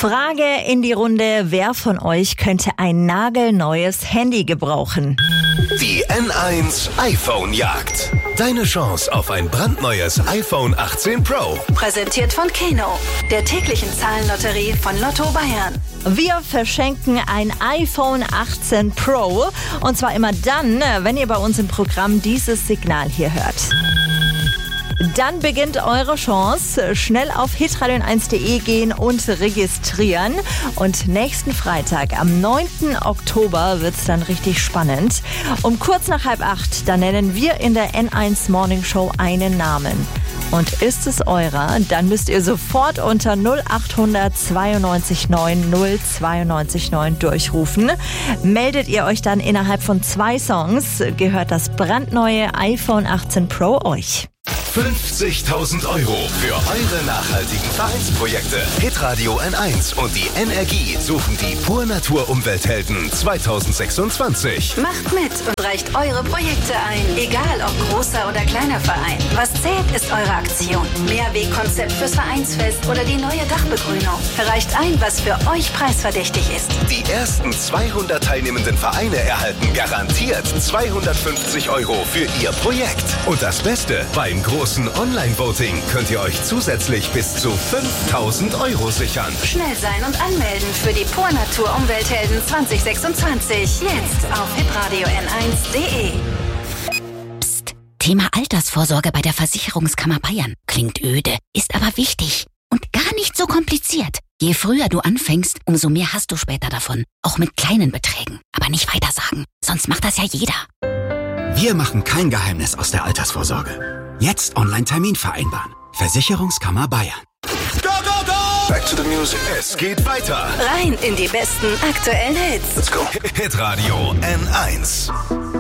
Frage in die Runde: Wer von euch könnte ein nagelneues Handy gebrauchen? Die N1 iPhone-Jagd. Deine Chance auf ein brandneues iPhone 18 Pro. Präsentiert von Keno, der täglichen Zahlenlotterie von Lotto Bayern. Wir verschenken ein iPhone 18 Pro. Und zwar immer dann, wenn ihr bei uns im Programm dieses Signal hier hört. Dann beginnt eure Chance. Schnell auf hitradion1.de gehen und registrieren. Und nächsten Freitag, am 9. Oktober, wird es dann richtig spannend. Um kurz nach 7:30, da nennen wir in der N1 Morning Show einen Namen. Und ist es eurer, dann müsst ihr sofort unter 0800 92 9 092 9 durchrufen. Meldet ihr euch dann innerhalb von 2 Songs, gehört das brandneue iPhone 18 Pro euch. 50.000 Euro für eure nachhaltigen Vereinsprojekte. Hitradio N1 und die Energie suchen die Pur Natur Umwelthelden 2026. Macht mit und reicht eure Projekte ein. Egal ob großer oder kleiner Verein. Was zählt, ist eure Aktion. Mehrwegkonzept fürs Vereinsfest oder die neue Dachbegrünung. Reicht ein, was für euch preisverdächtig ist. Die ersten 200 teilnehmenden Vereine erhalten garantiert 250 Euro für ihr Projekt. Und das Beste, beim großen Online-Voting könnt ihr euch zusätzlich bis zu 5.000 Euro sichern. Schnell sein und anmelden für die Pur Natur Umwelthelden 2026. Jetzt auf hitradio n1.de. Psst. Thema Altersvorsorge bei der Versicherungskammer Bayern. Klingt öde, ist aber wichtig und gar nicht so kompliziert. Je früher du anfängst, umso mehr hast du später davon. Auch mit kleinen Beträgen. Aber nicht weitersagen, sonst macht das ja jeder. Wir machen kein Geheimnis aus der Altersvorsorge. Jetzt Online-Termin vereinbaren. Versicherungskammer Bayern. Go, go, go! Back to the music. Es geht weiter. Rein in die besten aktuellen Hits. Let's go. Hitradio N1.